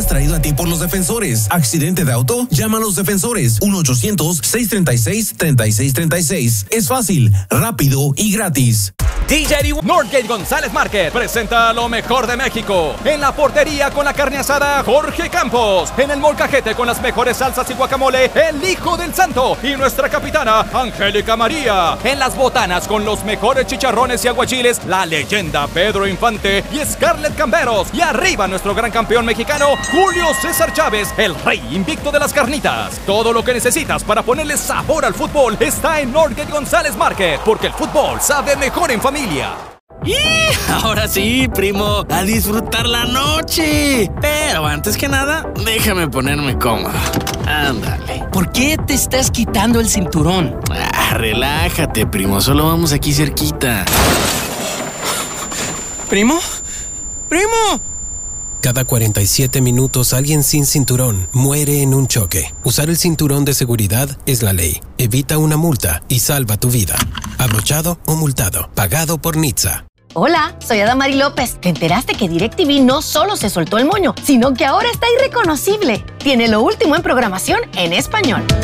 es traído a ti por Los Defensores. ¿Accidente de auto? Llama a Los Defensores. 1-800-636-3636. Es fácil, rápido y gratis. DJ Northgate González Market presenta lo mejor de México. En la portería con la carne asada, Jorge Campos. En el molcajete con las mejores salsas y guacamole, el Hijo del Santo. Y nuestra capitana, Angélica María. En las botanas con los mejores chicharrones y aguachiles, la leyenda Pedro Infante y Scarlett Camberos. Y arriba nuestro gran campeón mexicano, Julio César Chávez, el rey invicto de las carnitas. Todo lo que necesitas para ponerle sabor al fútbol está en Northgate González Market, porque el fútbol sabe mejor en familia. Y ahora sí, primo, a disfrutar la noche. Pero antes que nada, déjame ponerme cómodo. Ándale. ¿Por qué te estás quitando el cinturón? Relájate, primo, solo vamos aquí cerquita. ¿Primo? ¡Primo! Cada 47 minutos alguien sin cinturón muere en un choque. Usar el cinturón de seguridad es la ley. Evita una multa y salva tu vida. Abrochado o multado. Pagado por NHTSA. Hola, soy Adamari López. ¿Te enteraste que DirecTV no solo se soltó el moño, sino que ahora está irreconocible? Tiene lo último en programación en español.